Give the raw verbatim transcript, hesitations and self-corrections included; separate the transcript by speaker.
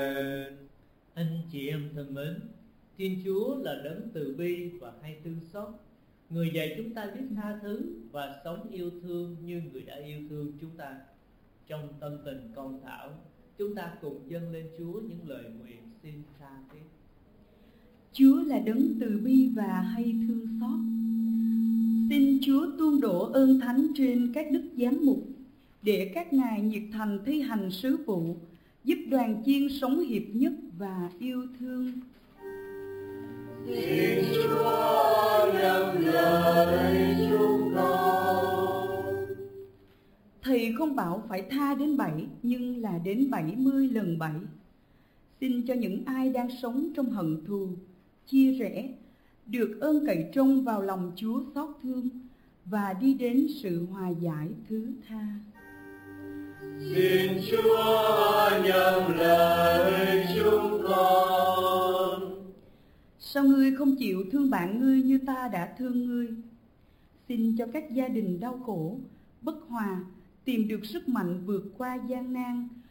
Speaker 1: Anh chị em thân mến, Thiên Chúa là đấng từ bi và hay thương xót, người dạy chúng ta biết tha thứ và sống yêu thương như người đã yêu thương chúng ta. Trong tâm tình con thảo, chúng ta cùng dâng lên Chúa những lời nguyện xin tha thiết.
Speaker 2: Chúa là đấng từ bi và hay thương xót. Xin Chúa tuôn đổ ơn thánh trên các đức giám mục, để các ngài nhiệt thành thi hành sứ vụ, giúp đoàn chiên sống hiệp nhất và yêu thương.
Speaker 3: Xin Chúa nhận lời chúng con.
Speaker 2: Thầy không bảo phải tha đến bảy, nhưng là đến bảy mươi lần bảy. Xin cho những ai đang sống trong hận thù, chia rẽ, được ơn cậy trông vào lòng Chúa xót thương và đi đến sự hòa giải thứ tha.
Speaker 3: Xin Chúa nhận lời chúng con.
Speaker 2: Sao ngươi không chịu thương bạn ngươi như ta đã thương ngươi? Xin cho các gia đình đau khổ, bất hòa tìm được sức mạnh vượt qua gian nan